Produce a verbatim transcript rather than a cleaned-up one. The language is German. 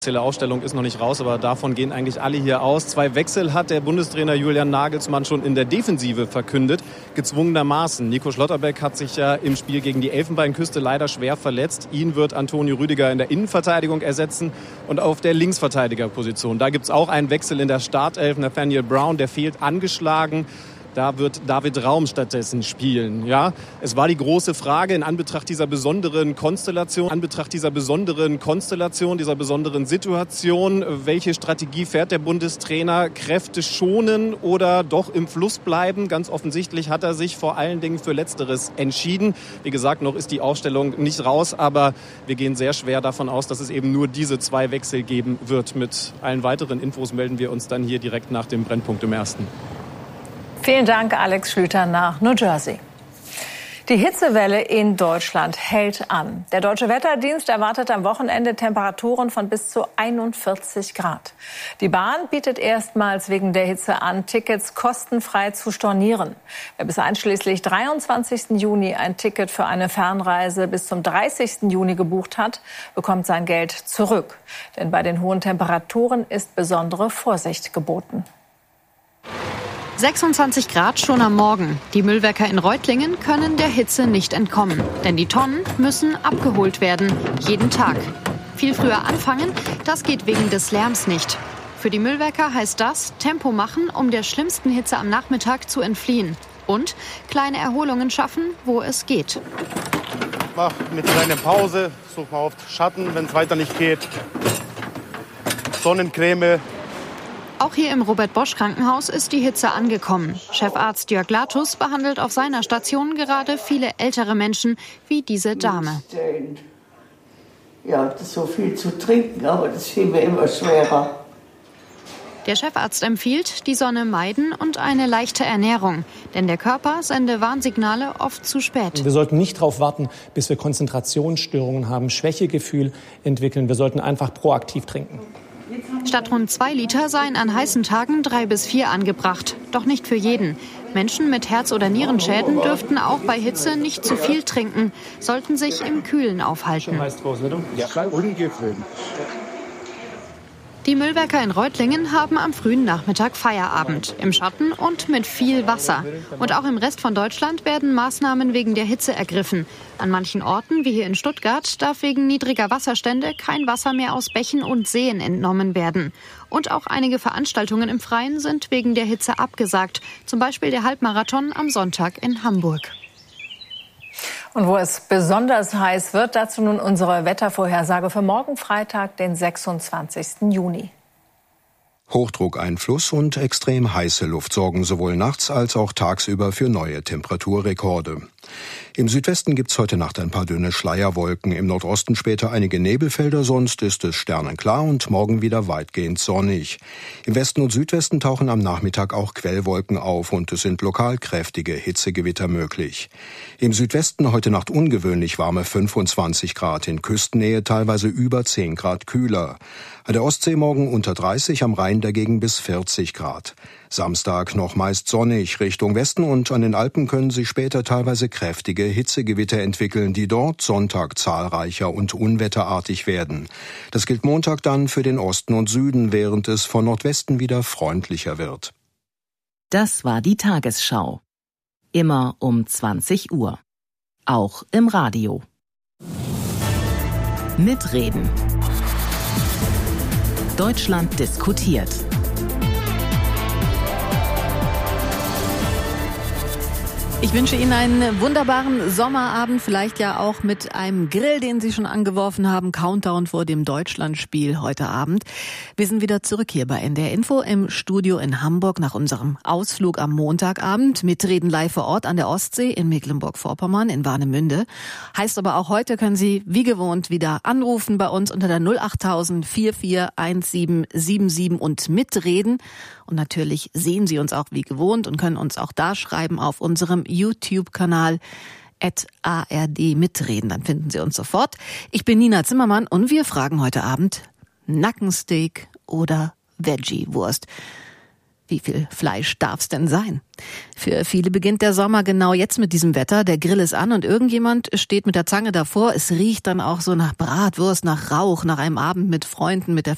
Die Aufstellung ist noch nicht raus, aber davon gehen eigentlich alle hier aus. Zwei Wechsel hat der Bundestrainer Julian Nagelsmann schon in der Defensive verkündet, gezwungenermaßen. Nico Schlotterbeck hat sich ja im Spiel gegen die Elfenbeinküste leider schwer verletzt. Ihn wird Antonio Rüdiger in der Innenverteidigung ersetzen und auf der Linksverteidigerposition. Da gibt es auch einen Wechsel in der Startelf. Nathaniel Brown, der fehlt angeschlagen. Da wird David Raum stattdessen spielen. Ja, es war die große Frage in Anbetracht dieser besonderen Konstellation, in Anbetracht dieser besonderen Konstellation, dieser besonderen Situation. Welche Strategie fährt der Bundestrainer? Kräfte schonen oder doch im Fluss bleiben? Ganz offensichtlich hat er sich vor allen Dingen für Letzteres entschieden. Wie gesagt, noch ist die Aufstellung nicht raus, aber wir gehen sehr schwer davon aus, dass es eben nur diese zwei Wechsel geben wird. Mit allen weiteren Infos melden wir uns dann hier direkt nach dem Brennpunkt im Ersten. Vielen Dank, Alex Schlüter nach New Jersey. Die Hitzewelle in Deutschland hält an. Der Deutsche Wetterdienst erwartet am Wochenende Temperaturen von bis zu einundvierzig Grad. Die Bahn bietet erstmals wegen der Hitze an, Tickets kostenfrei zu stornieren. Wer bis einschließlich dreiundzwanzigsten Juni ein Ticket für eine Fernreise bis zum dreißigsten Juni gebucht hat, bekommt sein Geld zurück. Denn bei den hohen Temperaturen ist besondere Vorsicht geboten. sechsundzwanzig Grad schon am Morgen. Die Müllwerker in Reutlingen können der Hitze nicht entkommen. Denn die Tonnen müssen abgeholt werden. Jeden Tag. Viel früher anfangen, das geht wegen des Lärms nicht. Für die Müllwerker heißt das, Tempo machen, um der schlimmsten Hitze am Nachmittag zu entfliehen. Und kleine Erholungen schaffen, wo es geht. Mach mit kleiner Pause, such mal oft Schatten, wenn es weiter nicht geht. Sonnencreme. Auch hier im Robert-Bosch-Krankenhaus ist die Hitze angekommen. Chefarzt Jörg Latus behandelt auf seiner Station gerade viele ältere Menschen wie diese Dame. Ja, das ist so viel zu trinken, aber das fiel mir immer schwerer. Der Chefarzt empfiehlt, die Sonne meiden und eine leichte Ernährung. Denn der Körper sende Warnsignale oft zu spät. Wir sollten nicht darauf warten, bis wir Konzentrationsstörungen haben, Schwächegefühl entwickeln. Wir sollten einfach proaktiv trinken. Statt rund zwei Liter seien an heißen Tagen drei bis vier angebracht. Doch nicht für jeden. Menschen mit Herz- oder Nierenschäden dürften auch bei Hitze nicht zu viel trinken, sollten sich im Kühlen aufhalten. Die Müllwerker in Reutlingen haben am frühen Nachmittag Feierabend. Im Schatten und mit viel Wasser. Und auch im Rest von Deutschland werden Maßnahmen wegen der Hitze ergriffen. An manchen Orten, wie hier in Stuttgart, darf wegen niedriger Wasserstände kein Wasser mehr aus Bächen und Seen entnommen werden. Und auch einige Veranstaltungen im Freien sind wegen der Hitze abgesagt. Zum Beispiel der Halbmarathon am Sonntag in Hamburg. Und wo es besonders heiß wird, dazu nun unsere Wettervorhersage für morgen Freitag, den sechsundzwanzigsten Juni. Hochdruckeinfluss und extrem heiße Luft sorgen sowohl nachts als auch tagsüber für neue Temperaturrekorde. Im Südwesten gibt's heute Nacht ein paar dünne Schleierwolken, im Nordosten später einige Nebelfelder, sonst ist es sternenklar und morgen wieder weitgehend sonnig. Im Westen und Südwesten tauchen am Nachmittag auch Quellwolken auf und es sind lokal kräftige Hitzegewitter möglich. Im Südwesten heute Nacht ungewöhnlich warme fünfundzwanzig Grad, in Küstennähe teilweise über zehn Grad kühler. An der Ostsee morgen unter dreißig, am Rhein dagegen bis vierzig Grad. Samstag noch meist sonnig, Richtung Westen und an den Alpen können sich später teilweise kräftige Hitzegewitter entwickeln, die dort Sonntag zahlreicher und unwetterartig werden. Das gilt Montag dann für den Osten und Süden, während es von Nordwesten wieder freundlicher wird. Das war die Tagesschau. Immer um zwanzig Uhr. Auch im Radio. Mitreden. Deutschland diskutiert. Ich wünsche Ihnen einen wunderbaren Sommerabend, vielleicht ja auch mit einem Grill, den Sie schon angeworfen haben. Countdown vor dem Deutschlandspiel heute Abend. Wir sind wieder zurück hier bei N D R Info im Studio in Hamburg nach unserem Ausflug am Montagabend. Mitreden live vor Ort an der Ostsee in Mecklenburg-Vorpommern in Warnemünde. Heißt aber auch heute können Sie wie gewohnt wieder anrufen bei uns unter der null acht null vier vier eins sieben sieben sieben und mitreden. Und natürlich sehen Sie uns auch wie gewohnt und können uns auch da schreiben auf unserem YouTube-Kanal at A R D mitreden. Dann finden Sie uns sofort. Ich bin Nina Zimmermann und wir fragen heute Abend Nackensteak oder Veggie-Wurst. Wie viel Fleisch darf's denn sein? Für viele beginnt der Sommer genau jetzt mit diesem Wetter. Der Grill ist an und irgendjemand steht mit der Zange davor. Es riecht dann auch so nach Bratwurst, nach Rauch, nach einem Abend mit Freunden, mit der